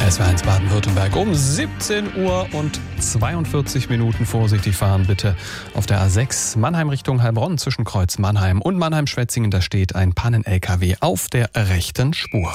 SWR1 Baden-Württemberg um 17 Uhr und 42 Minuten. Vorsichtig fahren bitte auf der A6 Mannheim Richtung Heilbronn zwischen Kreuz Mannheim und Mannheim-Schwetzingen. Da steht ein Pannen-LKW auf der rechten Spur.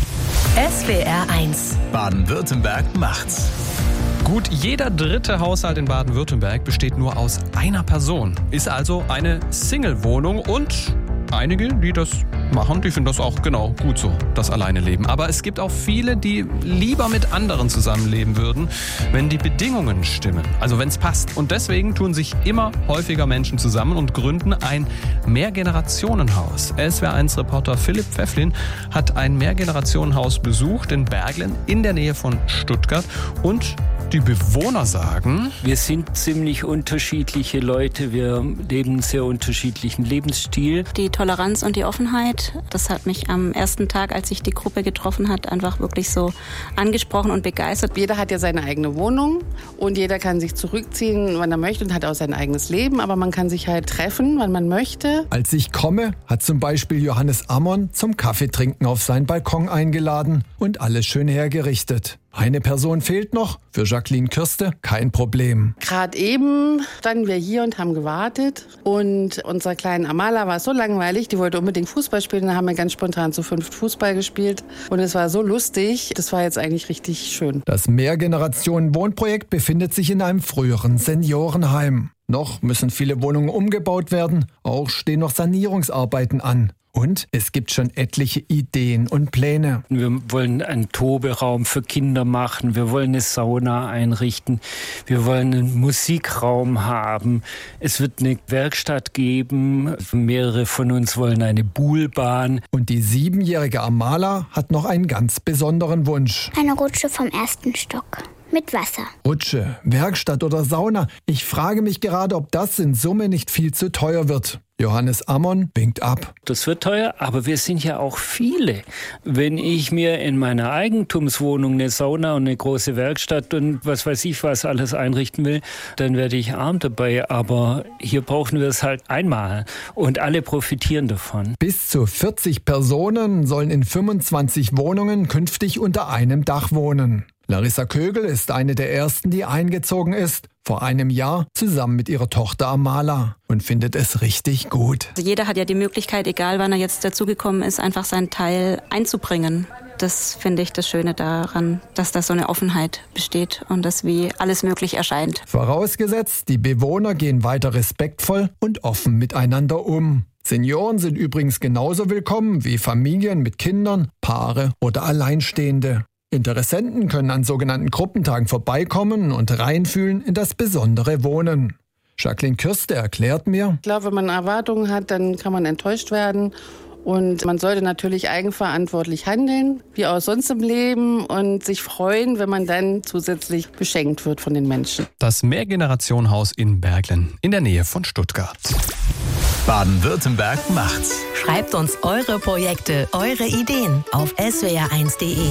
SWR1 Baden-Württemberg macht's. Gut, jeder dritte Haushalt in Baden-Württemberg besteht nur aus einer Person. Ist also eine Single-Wohnung und einige, die das machen, die finden das auch genau gut so, das Alleineleben. Aber es gibt auch viele, die lieber mit anderen zusammenleben würden, wenn die Bedingungen stimmen. Also wenn es passt. Und deswegen tun sich immer häufiger Menschen zusammen und gründen ein Mehrgenerationenhaus. SWR1-Reporter Philipp Pfefflin hat ein Mehrgenerationenhaus besucht in Berglen in der Nähe von Stuttgart. Und die Bewohner sagen: Wir sind ziemlich unterschiedliche Leute, wir leben einen sehr unterschiedlichen Lebensstil. Die Toleranz und die Offenheit, das hat mich am ersten Tag, als sich die Gruppe getroffen hat, einfach wirklich so angesprochen und begeistert. Jeder hat ja seine eigene Wohnung und jeder kann sich zurückziehen, wann er möchte und hat auch sein eigenes Leben, aber man kann sich halt treffen, wann man möchte. Als ich komme, hat zum Beispiel Johannes Ammon zum Kaffeetrinken auf seinen Balkon eingeladen und alles schön hergerichtet. Eine Person fehlt noch, für Jacqueline Kürste kein Problem. Gerade eben standen wir hier und haben gewartet und unserer kleinen Amala war so langweilig, die wollte unbedingt Fußball spielen, da haben wir ganz spontan zu 5 Fußball gespielt und es war so lustig, das war jetzt eigentlich richtig schön. Das Mehrgenerationen-Wohnprojekt befindet sich in einem früheren Seniorenheim. Noch müssen viele Wohnungen umgebaut werden, auch stehen noch Sanierungsarbeiten an. Und es gibt schon etliche Ideen und Pläne. Wir wollen einen Toberaum für Kinder machen, wir wollen eine Sauna einrichten, wir wollen einen Musikraum haben. Es wird eine Werkstatt geben, mehrere von uns wollen eine Buhlbahn. Und die 7-jährige Amala hat noch einen ganz besonderen Wunsch. Eine Rutsche vom 1. Stock. Mit Wasser. Rutsche, Werkstatt oder Sauna. Ich frage mich gerade, ob das in Summe nicht viel zu teuer wird. Johannes Ammon winkt ab. Das wird teuer, aber wir sind ja auch viele. Wenn ich mir in meiner Eigentumswohnung eine Sauna und eine große Werkstatt und was weiß ich was alles einrichten will, dann werde ich arm dabei. Aber hier brauchen wir es halt einmal und alle profitieren davon. Bis zu 40 Personen sollen in 25 Wohnungen künftig unter einem Dach wohnen. Larissa Kögel ist eine der ersten, die eingezogen ist, vor einem Jahr zusammen mit ihrer Tochter Amala und findet es richtig gut. Also jeder hat ja die Möglichkeit, egal wann er jetzt dazugekommen ist, einfach seinen Teil einzubringen. Das finde ich das Schöne daran, dass da so eine Offenheit besteht und dass wie alles möglich erscheint. Vorausgesetzt, die Bewohner gehen weiter respektvoll und offen miteinander um. Senioren sind übrigens genauso willkommen wie Familien mit Kindern, Paare oder Alleinstehende. Interessenten können an sogenannten Gruppentagen vorbeikommen und reinfühlen in das besondere Wohnen. Jacqueline Kürste erklärt mir: Ich glaube, wenn man Erwartungen hat, dann kann man enttäuscht werden. Und man sollte natürlich eigenverantwortlich handeln, wie auch sonst im Leben, und sich freuen, wenn man dann zusätzlich beschenkt wird von den Menschen. Das Mehrgenerationenhaus in Berglen in der Nähe von Stuttgart. Baden-Württemberg macht's. Schreibt uns eure Projekte, eure Ideen auf swr1.de.